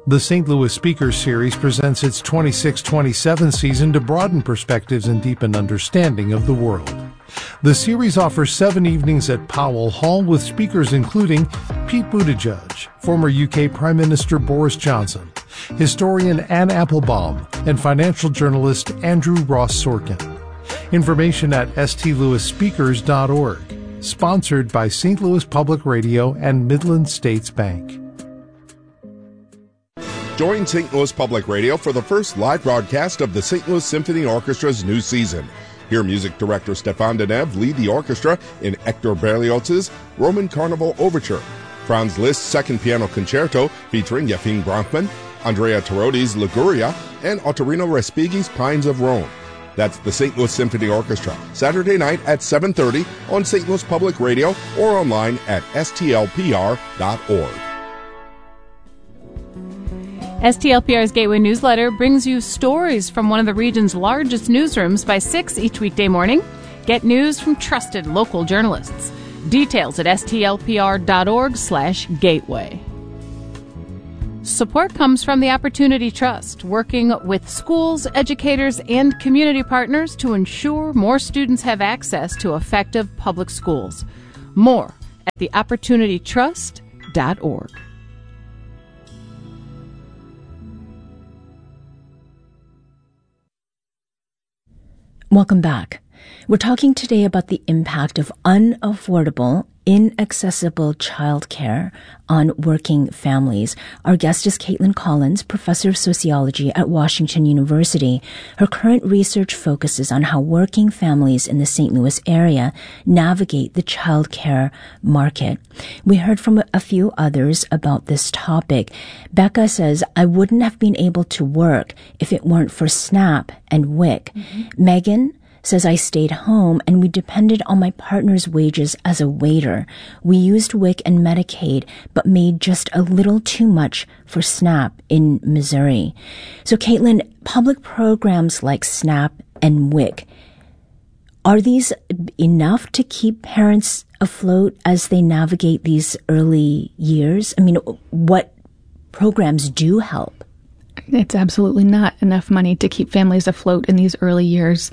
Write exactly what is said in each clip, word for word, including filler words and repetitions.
The Saint Louis Speakers Series presents its twenty-six twenty-seven season to broaden perspectives and deepen understanding of the world. The series offers seven evenings at Powell Hall with speakers including Pete Buttigieg, former U K Prime Minister Boris Johnson, historian Anne Applebaum, and financial journalist Andrew Ross Sorkin. Information at s t louis speakers dot org. Sponsored by Saint Louis Public Radio and Midland States Bank. Join Saint Louis Public Radio for the first live broadcast of the Saint Louis Symphony Orchestra's new season. Hear music director Stéphane Deneuve lead the orchestra in Hector Berlioz's Roman Carnival Overture, Franz Liszt's Second Piano Concerto featuring Yefim Bronfman, Andrea Tarotti's Liguria, and Ottorino Respighi's Pines of Rome. That's the Saint Louis Symphony Orchestra, Saturday night at seven thirty on Saint Louis Public Radio or online at s t l p r dot org. S T L P R's Gateway Newsletter brings you stories from one of the region's largest newsrooms by six each weekday morning. Get news from trusted local journalists. Details at s t l p r dot org slash gateway. Support comes from the Opportunity Trust, working with schools, educators, and community partners to ensure more students have access to effective public schools. More at the opportunity trust dot org. Welcome back. We're talking today about the impact of unaffordable, inaccessible childcare on working families. Our guest is Caitlin Collins, professor of sociology at Washington University. Her current research focuses on how working families in the Saint Louis area navigate the childcare market. We heard from a few others about this topic. Becca says, I wouldn't have been able to work if it weren't for SNAP and W I C. Mm-hmm. Megan says, I stayed home and we depended on my partner's wages as a waiter. We used W I C and Medicaid, but made just a little too much for SNAP in Missouri. So, Caitlin, public programs like SNAP and W I C, are these enough to keep parents afloat as they navigate these early years? I mean, what programs do help? It's absolutely not enough money to keep families afloat in these early years.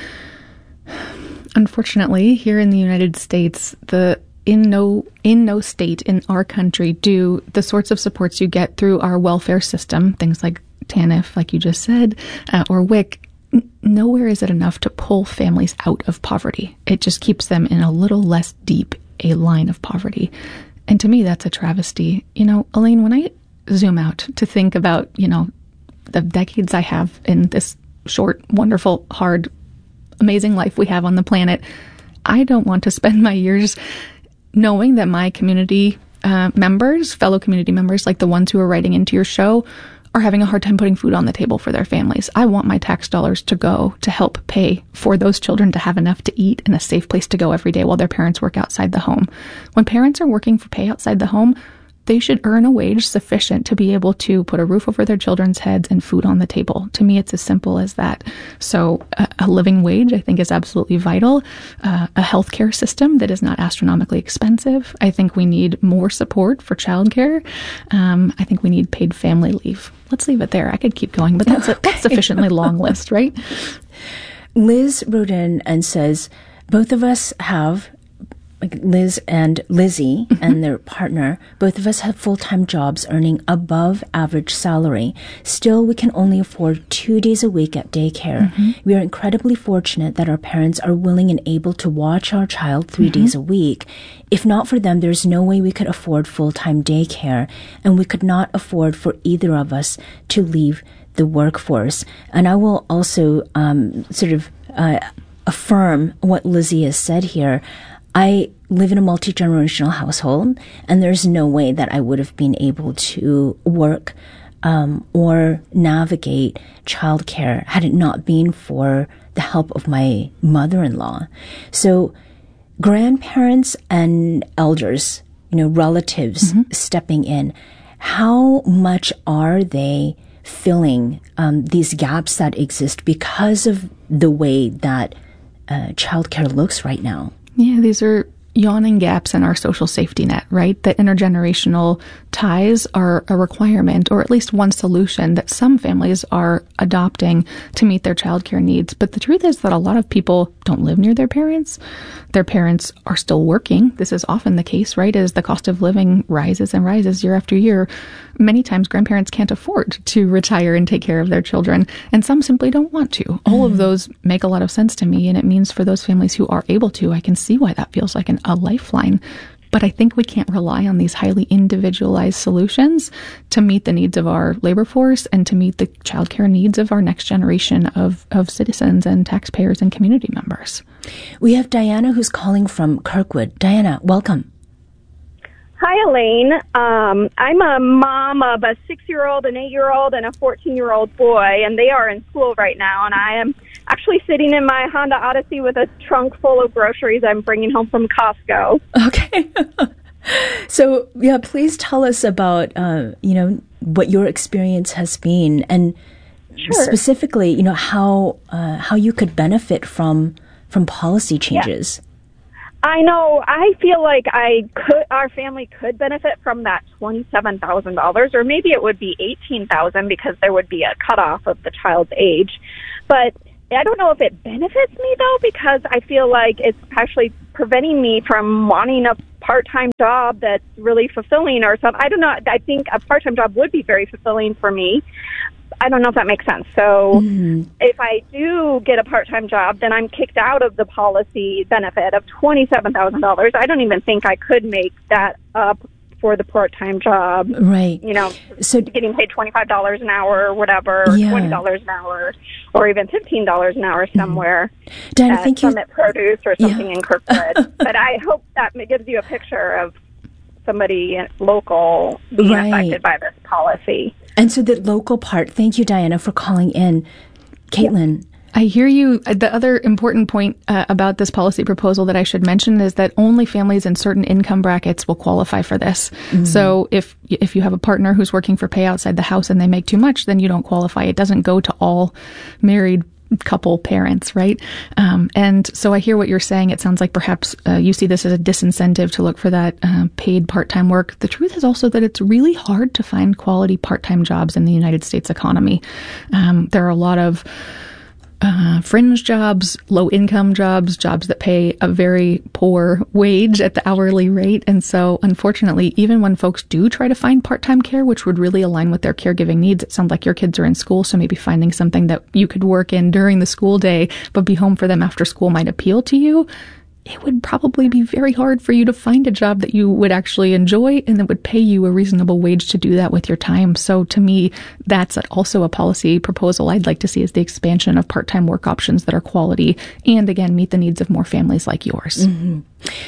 Unfortunately, here in the United States, the in no in no state in our country do the sorts of supports you get through our welfare system, things like TANF, like you just said, uh, or W I C, n- nowhere is it enough to pull families out of poverty. It just keeps them in a little less deep a line of poverty. And to me, that's a travesty. You know, Elaine, when I zoom out to think about, you know, the decades I have in this short, wonderful, hard, amazing life we have on the planet, I don't want to spend my years knowing that my community uh, members, fellow community members, like the ones who are writing into your show, are having a hard time putting food on the table for their families. I want my tax dollars to go to help pay for those children to have enough to eat and a safe place to go every day while their parents work outside the home. When parents are working for pay outside the home, they should earn a wage sufficient to be able to put a roof over their children's heads and food on the table. To me, it's as simple as that. So a, a living wage, I think, is absolutely vital. Uh, a healthcare system that is not astronomically expensive. I think we need more support for childcare. Um, I think we need paid family leave. Let's leave it there. I could keep going, but that's a that's sufficiently long list, right? Liz wrote in and says, both of us have Like Liz and Lizzie and their partner, both of us have full-time jobs earning above average salary. Still, we can only afford two days a week at daycare. Mm-hmm. We are incredibly fortunate that our parents are willing and able to watch our child three mm-hmm. days a week. If not for them, there's no way we could afford full-time daycare, and we could not afford for either of us to leave the workforce. And I will also um, sort of uh, affirm what Lizzie has said here. I live in a multi-generational household, and there's no way that I would have been able to work um, or navigate childcare had it not been for the help of my mother-in-law. So grandparents and elders, you know, relatives mm-hmm. stepping in, how much are they filling um, these gaps that exist because of the way that uh, childcare looks right now? Yeah, these are, yawning gaps in our social safety net, right? That intergenerational ties are a requirement, or at least one solution that some families are adopting to meet their childcare needs. But the truth is that a lot of people don't live near their parents. Their parents are still working. This is often the case, right? As the cost of living rises and rises year after year, many times grandparents can't afford to retire and take care of their children, and some simply don't want to. Mm-hmm. All of those make a lot of sense to me, and it means for those families who are able to, I can see why that feels like an, a lifeline. But I think we can't rely on these highly individualized solutions to meet the needs of our labor force and to meet the childcare needs of our next generation of, of citizens and taxpayers and community members. We have Diana who's calling from Kirkwood. Diana, welcome. Hi, Elaine. Um, I'm a mom of a six-year-old, an eight-year-old, and a fourteen-year-old boy, and they are in school right now, and I am actually sitting in my Honda Odyssey with a trunk full of groceries I'm bringing home from Costco. Okay. So, yeah, please tell us about, uh, you know, what your experience has been, and sure. specifically, you know, how uh, how you could benefit from from policy changes. Yeah. I know. I feel like I could, our family could benefit from that twenty-seven thousand dollars, or maybe it would be eighteen thousand dollars because there would be a cutoff of the child's age. But I don't know if it benefits me, though, because I feel like it's actually preventing me from wanting a part-time job that's really fulfilling or something. I don't know. I think a part-time job would be very fulfilling for me. I don't know if that makes sense. So mm-hmm. if I do get a part-time job, then I'm kicked out of the policy benefit of twenty-seven thousand dollars. I don't even think I could make that up for the part-time job. Right. You know, so getting paid twenty-five dollars an hour or whatever, or yeah. twenty dollars an hour, or even fifteen dollars an hour somewhere mm-hmm. Diana, at thank you. Summit Produce or something yeah. in Kirkwood. But I hope that gives you a picture of somebody local being right. affected by this policy. And so the local part, thank you, Diana, for calling in. Caitlin. I hear you. The other important point uh, about this policy proposal that I should mention is that only families in certain income brackets will qualify for this. Mm-hmm. So if if you have a partner who's working for pay outside the house and they make too much, then you don't qualify. It doesn't go to all married couple parents, right? Um, and so I hear what you're saying. It sounds like perhaps uh, you see this as a disincentive to look for that uh, paid part-time work. The truth is also that it's really hard to find quality part-time jobs in the United States economy. Um, there are a lot of Uh, fringe jobs, low-income jobs, jobs that pay a very poor wage at the hourly rate. And so, unfortunately, even when folks do try to find part-time care, which would really align with their caregiving needs, it sounds like your kids are in school, so maybe finding something that you could work in during the school day, but be home for them after school might appeal to you. It would probably be very hard for you to find a job that you would actually enjoy and that would pay you a reasonable wage to do that with your time. So to me, that's also a policy proposal I'd like to see, is the expansion of part-time work options that are quality and, again, meet the needs of more families like yours. Mm-hmm.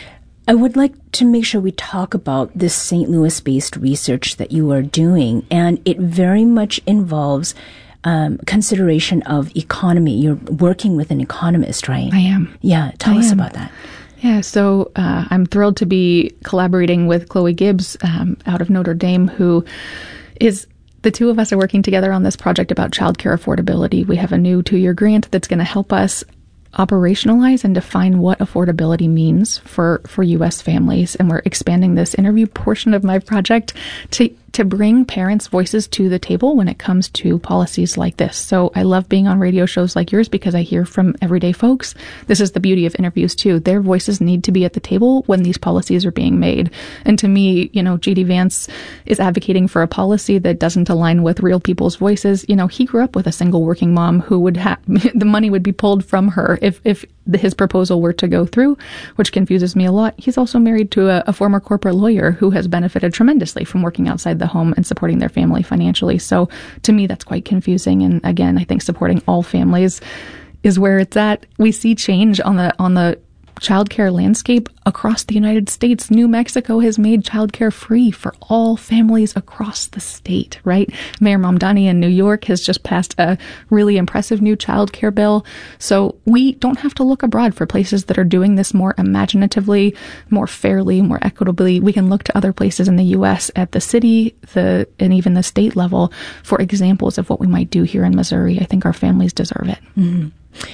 I would like to make sure we talk about this Saint Louis-based research that you are doing, and it very much involves Um, consideration of economy. You're working with an economist, right? I am. Yeah, tell I us am. about that. Yeah, so uh, I'm thrilled to be collaborating with Chloe Gibbs um, out of Notre Dame, who is, the two of us are working together on this project about childcare affordability. We have a new two-year grant that's going to help us operationalize and define what affordability means for, for U S families. And we're expanding this interview portion of my project to to bring parents' voices to the table when it comes to policies like this. So I love being on radio shows like yours because I hear from everyday folks. This is the beauty of interviews too. Their voices need to be at the table when these policies are being made. And to me, you know, J D Vance is advocating for a policy that doesn't align with real people's voices. You know, he grew up with a single working mom who would have, the money would be pulled from her if, if his proposal were to go through, which confuses me a lot. He's also married to a, a former corporate lawyer who has benefited tremendously from working outside the home and supporting their family financially. So to me, that's quite confusing. And again, I think supporting all families is where it's at. We see change on the on the childcare landscape across the United States. New Mexico has made childcare free for all families across the state, right? Mayor Mamdani in New York has just passed a really impressive new childcare bill. So we don't have to look abroad for places that are doing this more imaginatively, more fairly, more equitably. We can look to other places in the U S at the city, the and even the state level for examples of what we might do here in Missouri. I think our families deserve it. Mm-hmm.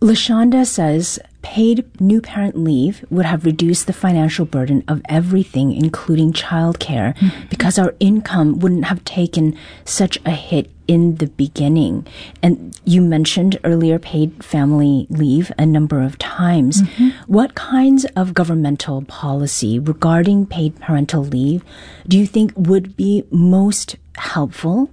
LaShonda says paid new parent leave would have reduced the financial burden of everything, including childcare, mm-hmm. because our income wouldn't have taken such a hit in the beginning. And you mentioned earlier paid family leave a number of times. Mm-hmm. What kinds of governmental policy regarding paid parental leave do you think would be most helpful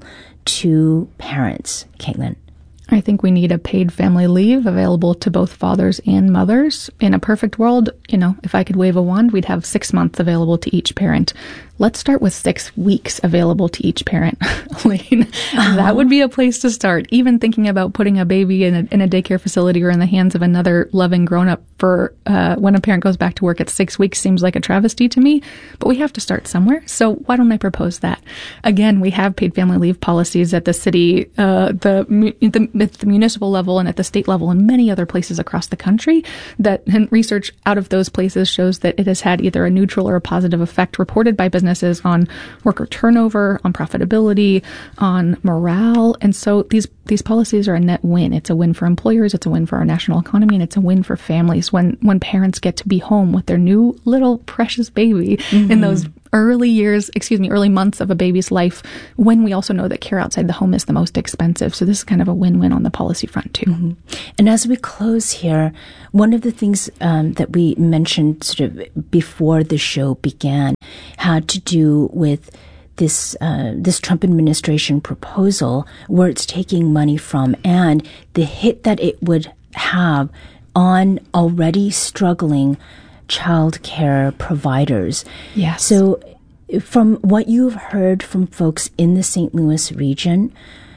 to parents, Caitlin? I think we need a paid family leave available to both fathers and mothers. In a perfect world, you know, if I could wave a wand, we'd have six months available to each parent. Let's start with six weeks available to each parent. Elaine, uh-huh. That would be a place to start. Even thinking about putting a baby in a, in a daycare facility or in the hands of another loving grown-up for uh, when a parent goes back to work at six weeks seems like a travesty to me. But we have to start somewhere. So why don't I propose that? Again, we have paid family leave policies at the city, uh, the, the at the municipal level and at the state level and many other places across the country, that and research out of those places shows that it has had either a neutral or a positive effect reported by businesses on worker turnover, on profitability, on morale. And so these these policies are a net win. It's a win for employers, it's a win for our national economy, and it's a win for families when when parents get to be home with their new little precious baby mm-hmm. in those early years, excuse me, early months of a baby's life, when we also know that care outside the home is the most expensive. So this is kind of a win-win on the policy front too. Mm-hmm. And as we close here, one of the things um, that we mentioned sort of before the show began had to do with this uh, this Trump administration proposal where it's taking money from and the hit that it would have on already struggling child care providers. Yes. So from what you've heard from folks in the Saint Louis region,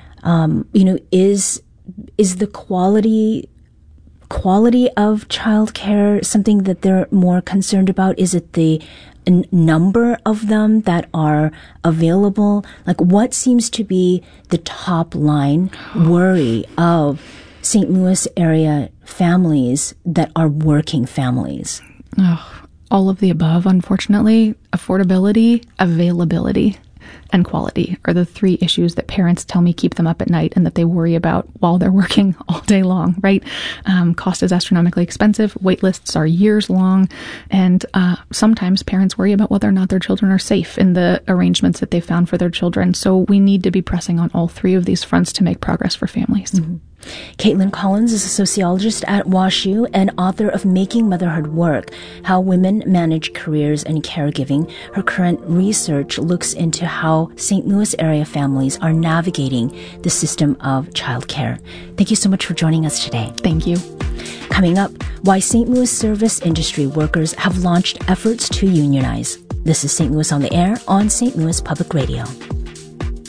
um, you know, is is the quality quality of child care something that they're more concerned about? Is it the n- number of them that are available? Like, what seems to be the top line worry of Saint Louis area families that are working families? Oh, all of the above, unfortunately. Affordability, availability, and quality are the three issues that parents tell me keep them up at night and that they worry about while they're working all day long, right? Um, cost is astronomically expensive. Wait lists are years long. And uh, sometimes parents worry about whether or not their children are safe in the arrangements that they've found for their children. So we need to be pressing on all three of these fronts to make progress for families. Mm-hmm. Caitlin Collins is a sociologist at WashU and author of Making Motherhood Work, How Women Manage Careers and Caregiving. Her current research looks into how Saint Louis area families are navigating the system of childcare. Thank you so much for joining us today. Thank you. Coming up, why Saint Louis service industry workers have launched efforts to unionize. This is Saint Louis on the Air on Saint Louis Public Radio.